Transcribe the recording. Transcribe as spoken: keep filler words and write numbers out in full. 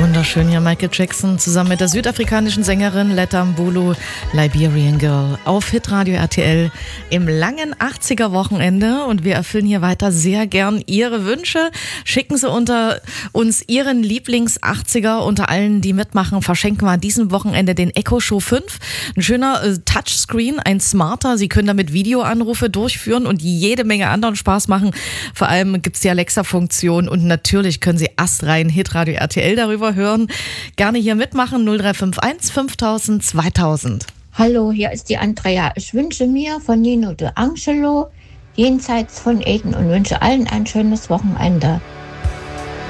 Wunderschön hier Michael Jackson zusammen mit der südafrikanischen Sängerin Letta Mbulu, Liberian Girl, auf Hitradio R T L im langen achtziger Wochenende, und wir erfüllen hier weiter sehr gern Ihre Wünsche. Schicken Sie unter uns Ihren Lieblings-achtziger. Unter allen, die mitmachen, verschenken wir an diesem Wochenende den Echo Show fünf. Ein schöner äh, Touchscreen, ein smarter. Sie können damit Videoanrufe durchführen und jede Menge anderen Spaß machen. Vor allem gibt es die Alexa-Funktion und natürlich können Sie astrein Hitradio R T L darüber hören. Gerne hier mitmachen, null drei fünf eins fünftausend zweitausend. Hallo, hier ist die Andrea. Ich wünsche mir von Nino De Angelo Jenseits von Eden und wünsche allen ein schönes Wochenende.